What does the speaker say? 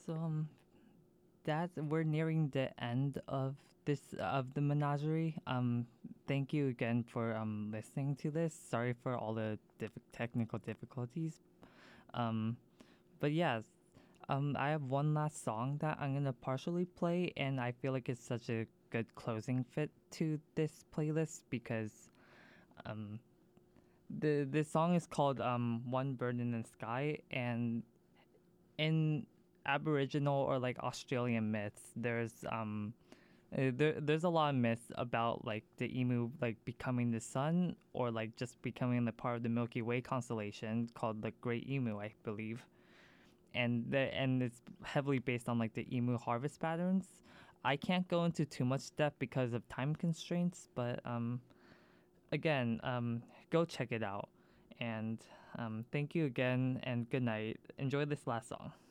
so that we're nearing the end of the menagerie. Thank you again for listening to this. Sorry for all the technical difficulties. Um, but yes, I have one last song that I'm gonna partially play, and I feel like it's such a good closing fit to this playlist because um, the song is called "One Bird in the Sky," and in Aboriginal or like Australian myths, there's a lot of myths about like the emu like becoming the sun or like just becoming the part of the Milky Way constellation called the Great Emu, I believe. And it's heavily based on like the emu harvest patterns. I can't go into too much depth because of time constraints, but again, go check it out. And thank you again, and good night. Enjoy this last song.